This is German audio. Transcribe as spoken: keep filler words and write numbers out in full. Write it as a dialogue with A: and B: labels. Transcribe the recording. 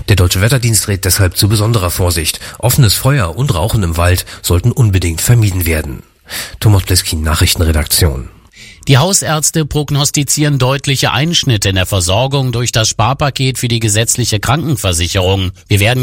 A: Der Deutsche Wetterdienst rät deshalb zu besonderer Vorsicht. Offenes Feuer und Rauchen im Wald sollten unbedingt vermieden werden. Thomas Pleskin, Nachrichtenredaktion.
B: Die Hausärzte prognostizieren deutliche Einschnitte in der Versorgung durch das Sparpaket für die gesetzliche Krankenversicherung. Wir werden